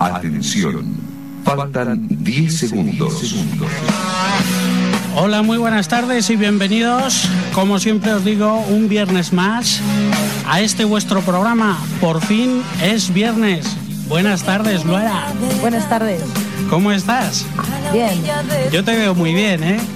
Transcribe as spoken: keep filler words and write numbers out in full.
Atención, faltan diez segundos. Hola, muy buenas tardes y bienvenidos, como siempre os digo, un viernes más a este vuestro programa. Por fin es viernes. Buenas tardes, Luara. Buenas tardes. ¿Cómo estás? Bien. Yo te veo muy bien, ¿eh?